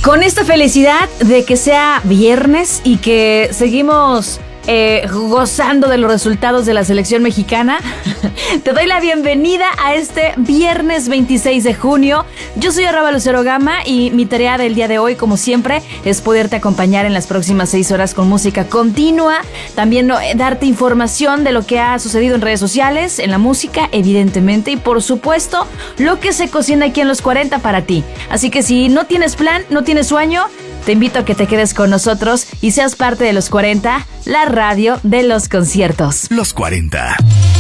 Con esta felicidad de que sea viernes y que seguimos gozando de los resultados de la selección mexicana, te doy la bienvenida a este viernes 26 de junio. Yo soy @Lucero Gama y mi tarea del día de hoy, como siempre, es poderte acompañar en las próximas 6 horas con música continua. También darte información de lo que ha sucedido en redes sociales, en la música, evidentemente, y por supuesto, lo que se cocina aquí en Los 40 para ti. Así que si no tienes plan, no tienes sueño, te invito a que te quedes con nosotros y seas parte de Los 40, la radio de los conciertos. Los 40.